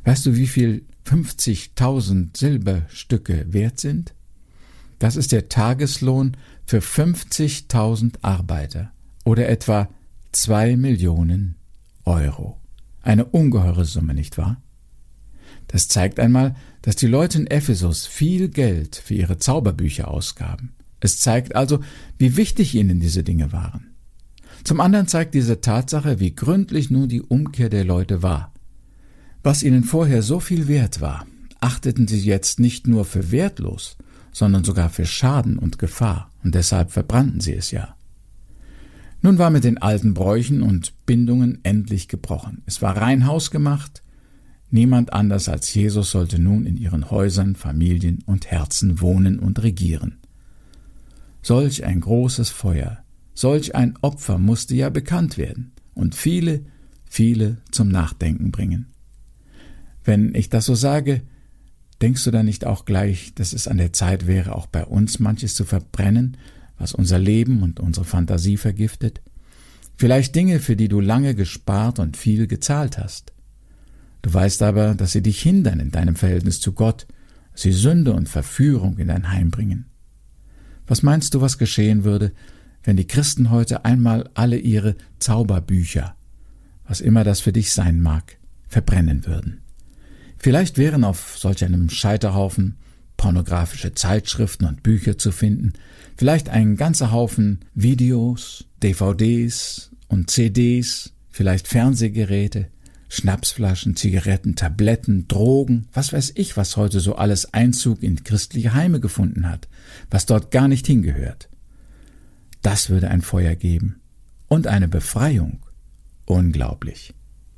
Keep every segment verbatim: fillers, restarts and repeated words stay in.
Weißt du, wie viel fünfzigtausend Silberstücke wert sind? Das ist der Tageslohn für fünfzigtausend Arbeiter oder etwa zwei Millionen Euro. Eine ungeheure Summe, nicht wahr? Das zeigt einmal, dass die Leute in Ephesus viel Geld für ihre Zauberbücher ausgaben. Es zeigt also, wie wichtig ihnen diese Dinge waren. Zum anderen zeigt diese Tatsache, wie gründlich nun die Umkehr der Leute war. Was ihnen vorher so viel wert war, achteten sie jetzt nicht nur für wertlos, sondern sogar für Schaden und Gefahr, und deshalb verbrannten sie es ja. Nun war mit den alten Bräuchen und Bindungen endlich gebrochen. Es war rein hausgemacht. Niemand anders als Jesus sollte nun in ihren Häusern, Familien und Herzen wohnen und regieren. Solch ein großes Feuer, solch ein Opfer musste ja bekannt werden und viele, viele zum Nachdenken bringen. Wenn ich das so sage, denkst du dann nicht auch gleich, dass es an der Zeit wäre, auch bei uns manches zu verbrennen, was unser Leben und unsere Fantasie vergiftet? Vielleicht Dinge, für die du lange gespart und viel gezahlt hast. Du weißt aber, dass sie dich hindern in deinem Verhältnis zu Gott, dass sie Sünde und Verführung in dein Heim bringen. Was meinst du, was geschehen würde, wenn die Christen heute einmal alle ihre Zauberbücher, was immer das für dich sein mag, verbrennen würden? Vielleicht wären auf solch einem Scheiterhaufen pornografische Zeitschriften und Bücher zu finden, vielleicht ein ganzer Haufen Videos, D V Ds und C Ds, vielleicht Fernsehgeräte, Schnapsflaschen, Zigaretten, Tabletten, Drogen, was weiß ich, was heute so alles Einzug in christliche Heime gefunden hat, was dort gar nicht hingehört. Das würde ein Feuer geben und eine Befreiung. Unglaublich.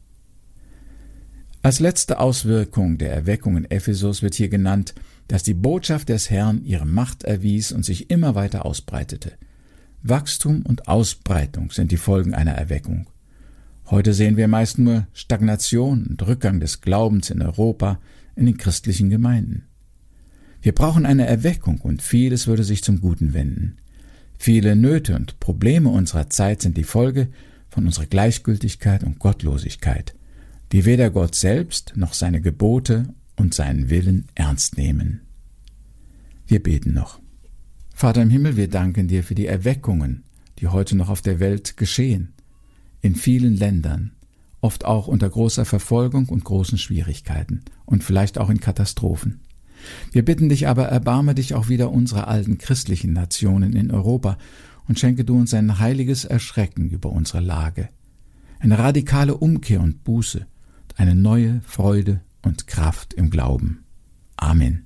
Als letzte Auswirkung der Erweckung in Ephesus wird hier genannt, dass die Botschaft des Herrn ihre Macht erwies und sich immer weiter ausbreitete. Wachstum und Ausbreitung sind die Folgen einer Erweckung. Heute sehen wir meist nur Stagnation und Rückgang des Glaubens in Europa, in den christlichen Gemeinden. Wir brauchen eine Erweckung und vieles würde sich zum Guten wenden. Viele Nöte und Probleme unserer Zeit sind die Folge von unserer Gleichgültigkeit und Gottlosigkeit, die weder Gott selbst noch seine Gebote und seinen Willen ernst nehmen. Wir beten noch. Vater im Himmel, wir danken dir für die Erweckungen, die heute noch auf der Welt geschehen, in vielen Ländern, oft auch unter großer Verfolgung und großen Schwierigkeiten und vielleicht auch in Katastrophen. Wir bitten dich aber, erbarme dich auch wieder unserer alten christlichen Nationen in Europa und schenke du uns ein heiliges Erschrecken über unsere Lage, eine radikale Umkehr und Buße, eine neue Freude und Kraft im Glauben. Amen.